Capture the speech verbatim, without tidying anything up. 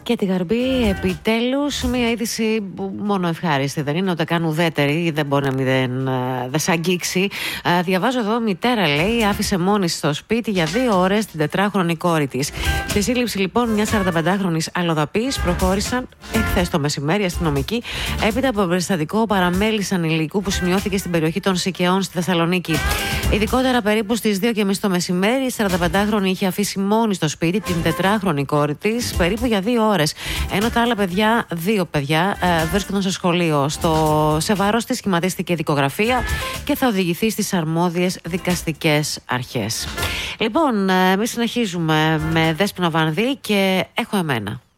Και τη Γαρμπή, επιτέλους, μια είδηση που μόνο ευχάριστη δεν είναι, ούτε καν ουδέτερη, δεν μπορεί να μην δεν, δεν σ' αγγίξει. Διαβάζω εδώ, μητέρα λέει, άφησε μόνη στο σπίτι για δύο ώρες την τετράχρονη κόρη της. Στη σύλληψη λοιπόν μια σαρανταπεντάχρονης αλλοδαπής προχώρησαν εχθές το μεσημέρι αστυνομικοί έπειτα από περιστατικό παραμέλησης ανηλίκου που σημειώθηκε στην περιοχή των Σικαιών στη Θεσσαλονίκη. Ειδικότερα, περίπου στις δύο και μισή το μεσημέρι, η σαρανταπεντάχρονη είχε αφήσει μόνη στο σπίτι την τετράχρονη κόρη της περίπου για δύο ώρες. Ενώ τα άλλα παιδιά, δύο παιδιά, ε, βρίσκονταν στο σχολείο. Στο σε βάρος της σχηματίστηκε δικογραφία και θα οδηγηθεί στις αρμόδιες δικαστικές αρχές. Λοιπόν, ε, εμείς συνεχίζουμε με Δέσποινα Βανδύ και Έχω Εμένα.